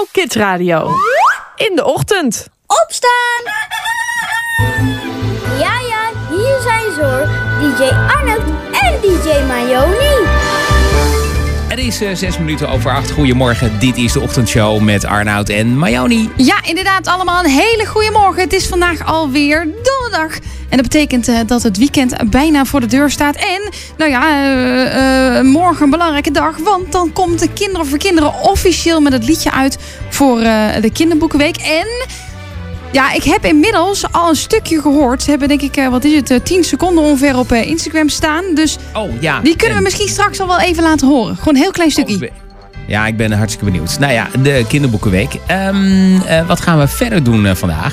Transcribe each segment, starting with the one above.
Kids Radio. In de ochtend. Opstaan! Ja, hier zijn ze hoor. DJ Arnold en DJ Mayoni. Het is 6 minuten over 8. Goedemorgen, dit is de ochtendshow met Arnoud en Mayoni. Ja, inderdaad, allemaal een hele goede morgen. Het is vandaag alweer donderdag. En dat betekent dat het weekend bijna voor de deur staat. En, morgen een belangrijke dag. Want dan komt de Kinderen voor Kinderen officieel met het liedje uit voor de Kinderboekenweek. En ja, ik heb inmiddels al een stukje gehoord. Ze hebben denk ik, 10 seconden ongeveer op Instagram staan. Dus die kunnen we misschien straks al wel even laten horen. Gewoon een heel klein stukje. Ja, ik ben hartstikke benieuwd. Nou ja, de Kinderboekenweek. Wat gaan we verder doen vandaag?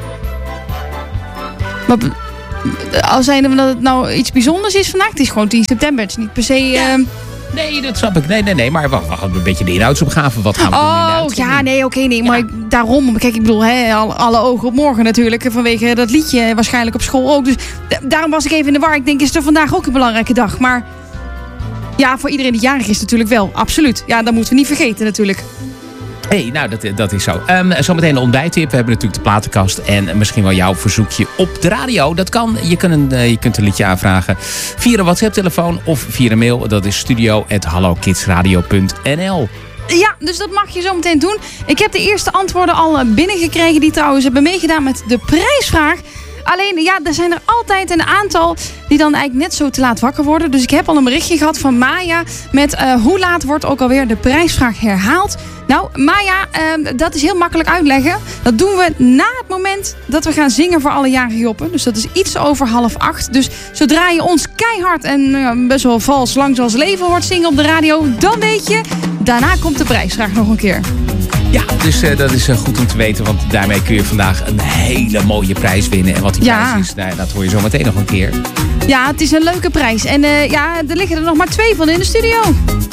Al zijn we dat het nou iets bijzonders is vandaag. Het is gewoon 10 september. Het is niet per se... Nee, dat snap ik. Nee. Maar wacht, een beetje de inhoudsopgave. Wat gaan we doen in de Maar daarom. Kijk, ik bedoel, alle ogen op morgen natuurlijk. Vanwege dat liedje waarschijnlijk op school ook. Dus daarom was ik even in de war. Ik denk, is er vandaag ook een belangrijke dag. Maar ja, voor iedereen die jarig is natuurlijk wel. Absoluut. Ja, dat moeten we niet vergeten natuurlijk. Dat is zo. Zometeen de ontbijttip. We hebben natuurlijk de platenkast. En misschien wel jouw verzoekje op de radio. Dat kan. Je kunt een liedje aanvragen via de WhatsApp-telefoon of via de mail. Dat is studio@hallokidsradio.nl. Ja, dus dat mag je zo meteen doen. Ik heb de eerste antwoorden al binnengekregen. Die trouwens hebben meegedaan met de prijsvraag. Alleen, ja, er zijn er altijd een aantal die dan eigenlijk net zo te laat wakker worden. Dus ik heb al een berichtje gehad van Maya met hoe laat wordt ook alweer de prijsvraag herhaald. Nou, Maya, dat is heel makkelijk uitleggen. Dat doen we na het moment dat we gaan zingen voor alle jarige joppen. Dus dat is iets over 7:30. Dus zodra je ons keihard en best wel vals lang zoals leven hoort zingen op de radio, dan weet je, daarna komt de prijsvraag nog een keer. Ja, dus dat is goed om te weten. Want daarmee kun je vandaag een hele mooie prijs winnen. En wat die prijs is, dat hoor je zo meteen nog een keer. Ja, het is een leuke prijs. En er liggen er nog maar 2 van in de studio.